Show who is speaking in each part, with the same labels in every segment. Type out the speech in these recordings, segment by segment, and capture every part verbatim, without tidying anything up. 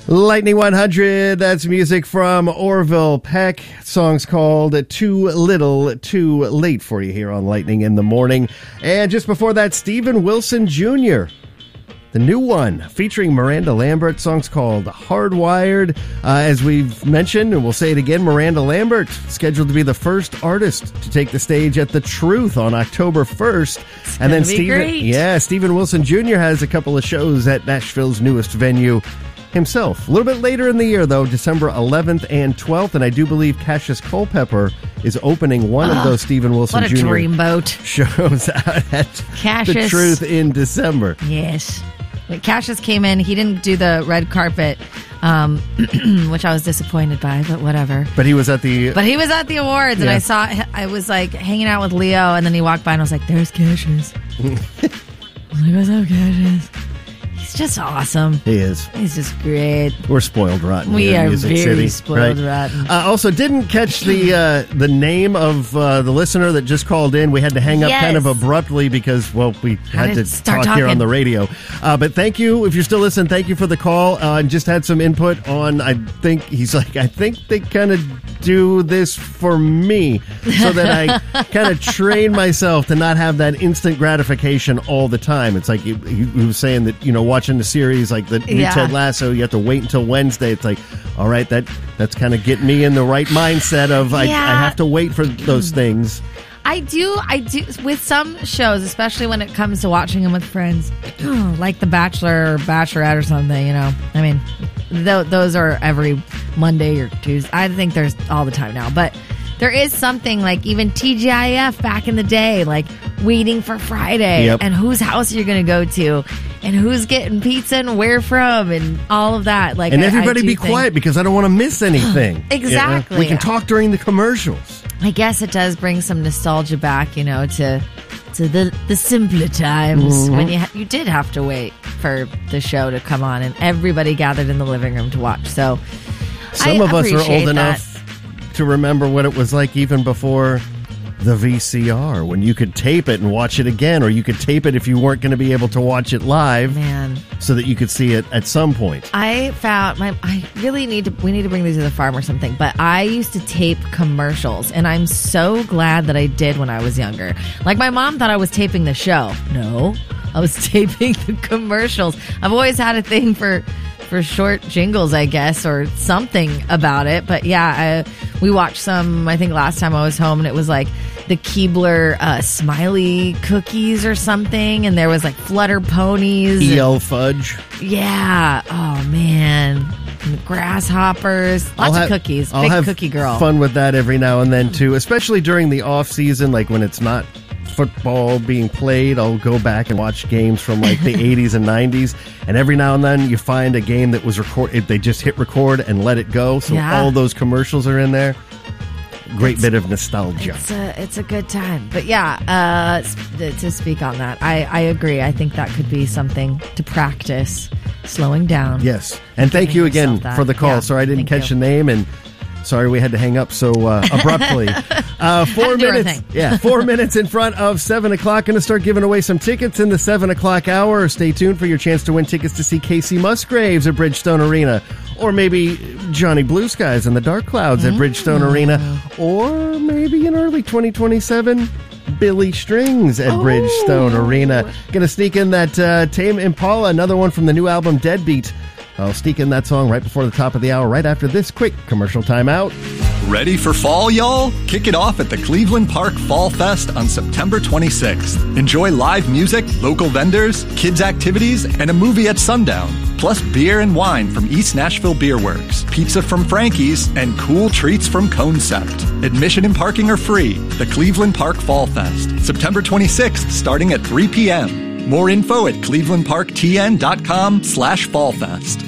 Speaker 1: Lightning one hundred, that's music from Orville Peck. Song's called Too Little, Too Late for you here on Lightning in the Morning. And just before that, Steven Wilson Junior, the new one, featuring Miranda Lambert. Song's called Hardwired. Uh, as we've mentioned, and we'll say it again, Miranda Lambert scheduled to be the first artist to take the stage at The Truth on October first.
Speaker 2: It's
Speaker 1: and then
Speaker 2: be
Speaker 1: Steven,
Speaker 2: great.
Speaker 1: yeah, Steven Wilson Junior has a couple of shows at Nashville's newest venue himself. A little bit later in the year, though, December eleventh and twelfth, and I do believe Cassius Culpepper is opening one
Speaker 2: oh,
Speaker 1: of those Steven Wilson
Speaker 2: what a
Speaker 1: Junior
Speaker 2: dreamboat
Speaker 1: shows out at
Speaker 2: Cassius.
Speaker 1: The Truth in December.
Speaker 2: Yes. Like, Cassius came in. He didn't do the red carpet, um, which I was disappointed by, but whatever.
Speaker 1: But he was at the...
Speaker 2: But he was at the awards, yeah. And I saw... I was, like, hanging out with Leo, and then he walked by, and I was like, there's Cassius. I was like, what's up, Cassius? He's just awesome.
Speaker 1: He is.
Speaker 2: He's just great.
Speaker 1: We're spoiled rotten.
Speaker 2: We
Speaker 1: here in
Speaker 2: are
Speaker 1: Music
Speaker 2: very
Speaker 1: City,
Speaker 2: spoiled
Speaker 1: right?
Speaker 2: rotten.
Speaker 1: Uh, also, didn't catch the uh, the name of uh, the listener that just called in. We had to hang up
Speaker 2: yes.
Speaker 1: kind of abruptly because, well, we had to
Speaker 2: start
Speaker 1: talk
Speaker 2: talking.
Speaker 1: here on the radio. Uh, but thank you. If you're still listening, thank you for the call. Uh, and just had some input on, I think, he's like, I think they kind of do this for me so that I kind of train myself to not have that instant gratification all the time. It's like he, he was saying that, you know, watching the series like the new
Speaker 2: yeah.
Speaker 1: Ted Lasso, you have to wait until Wednesday. It's like, all right, that that's kind of getting me in the right mindset of I,
Speaker 2: yeah.
Speaker 1: I have to wait for those things.
Speaker 2: I do, I do, with some shows, especially when it comes to watching them with friends, like The Bachelor or Bachelorette or something, you know. I mean, th- those are every Monday or Tuesday. I think there's all the time now, but there is something like even T G I F back in the day, like waiting for Friday
Speaker 1: yep.
Speaker 2: and whose house you're going to go to and who's getting pizza and where from and all of that. Like,
Speaker 1: and
Speaker 2: I,
Speaker 1: everybody
Speaker 2: I
Speaker 1: be
Speaker 2: think,
Speaker 1: quiet because I don't want to miss anything.
Speaker 2: Exactly.
Speaker 1: You know? We can talk during the commercials.
Speaker 2: I guess it does bring some nostalgia back, you know, to to the, the simpler times mm-hmm. when you ha- you did have to wait for the show to come on and everybody gathered in the living room to watch. So
Speaker 1: some
Speaker 2: I
Speaker 1: of us are old
Speaker 2: that.
Speaker 1: enough to remember what it was like even before the V C R, when you could tape it and watch it again, or you could tape it if you weren't going to be able to watch it live,
Speaker 2: man,
Speaker 1: so that you could see it at some point.
Speaker 2: I found my I really need to we need to bring these to the farm or something, but I used to tape commercials, and I'm so glad that I did when I was younger. Like, my mom thought I was taping the show. No, I was taping the commercials. I've always had a thing for for short jingles, I guess, or something about it. But yeah, I, we watched some, I think last time I was home, and it was like the Keebler uh, Smiley cookies or something, and there was like Flutter Ponies.
Speaker 1: E L Fudge.
Speaker 2: Yeah. Oh, man. And the grasshoppers. Lots
Speaker 1: I'll
Speaker 2: of
Speaker 1: have,
Speaker 2: cookies.
Speaker 1: I'll
Speaker 2: Big
Speaker 1: have
Speaker 2: cookie girl.
Speaker 1: Fun with that every now and then, too, especially during the off season, like when it's not football being played. I'll go back and watch games from like the eighties and nineties, and every now and then you find a game that was recorded. They just hit record and let it go, so
Speaker 2: yeah.
Speaker 1: all those commercials are in there. Great
Speaker 2: it's,
Speaker 1: bit of nostalgia.
Speaker 2: It's a, it's a good time. But yeah, uh, to speak on that, I, I agree. I think that could be something to practice, slowing down.
Speaker 1: Yes, and thank you again for the call.
Speaker 2: Yeah,
Speaker 1: sorry I didn't catch
Speaker 2: you.
Speaker 1: the name, and sorry we had to hang up so uh, abruptly. Uh, four minutes, yeah, four minutes in front of seven o'clock. Going to start giving away some tickets in the seven o'clock hour. Stay tuned for your chance to win tickets to see Casey Musgraves at Bridgestone Arena, or maybe Johnny Blue Skies and the Dark Clouds at Bridgestone mm. Arena, or maybe in early twenty twenty-seven. Billy Strings at oh. Bridgestone Arena. Going to sneak in that uh, Tame Impala, another one from the new album Deadbeat. I'll sneak in that song right before the top of the hour, right after this quick commercial timeout.
Speaker 3: Ready for fall, y'all? Kick it off at the Cleveland Park Fall Fest on September twenty-sixth. Enjoy live music, local vendors, kids' activities, and a movie at sundown. Plus beer and wine from East Nashville Beer Works, pizza from Frankie's, and cool treats from Concept. Admission and parking are free. The Cleveland Park Fall Fest, September twenty-sixth, starting at three p.m. More info at clevelandparktn.com slash fallfest.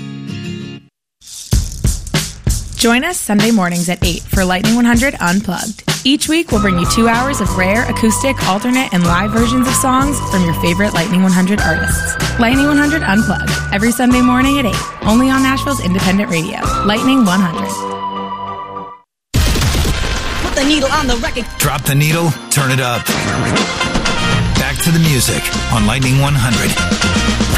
Speaker 4: Join us Sunday mornings at eight for Lightning one hundred Unplugged. Each week, we'll bring you two hours of rare, acoustic, alternate, and live versions of songs from your favorite Lightning one hundred artists. Lightning one hundred Unplugged, every Sunday morning at eight, only on Nashville's independent radio. Lightning one hundred.
Speaker 5: Put the needle on the record.
Speaker 6: Drop the needle, turn it up. Back to the music on Lightning one hundred.